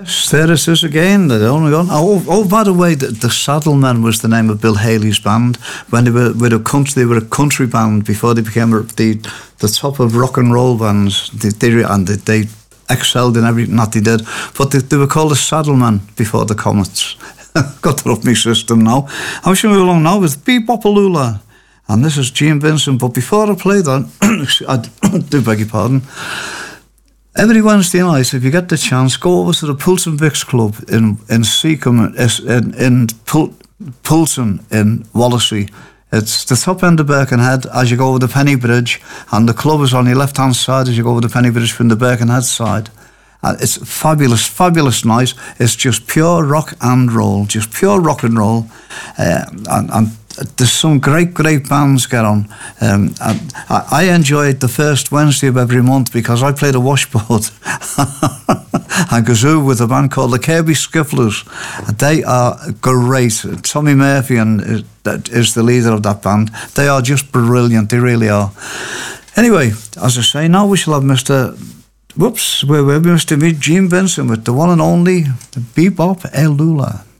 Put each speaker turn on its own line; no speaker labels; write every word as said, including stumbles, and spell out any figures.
there it is again. The only one. Oh, oh, by the way, the, the Saddlemen was the name of Bill Haley's band. When they were with a country, they were a country band before they became the the top of rock and roll bands. They, they and they, they excelled in everything that they did. But they, they were called the Saddlemen before the Comets. Got that off my system now. I'm sure we're along now with Be-Bop-A-Lula. And this is Gene Vincent. But before I play that, I do beg your pardon. Every Wednesday night, if you get the chance, go over to the Poulton Vicks Club in in Seacombe, in, in Pul- Poulton in Wallasey. It's the top end of Birkenhead as you go over the Penny Bridge, and the club is on your left-hand side as you go over the Penny Bridge from the Birkenhead side. And it's fabulous, fabulous night. It's just pure rock and roll, just pure rock and roll. Uh, and, and there's some great, great bands get on. Um, I, I enjoyed the first Wednesday of every month because I played a washboard and kazoo with a band called the Kirby Skifflers. They are great. Tommy Murphy and is, that is the leader of that band. They are just brilliant. They really are. Anyway, as I say, now we shall have Mister Whoops, we're, we're Mister Gene Vincent with the one and only Be-Bop-A-Lula.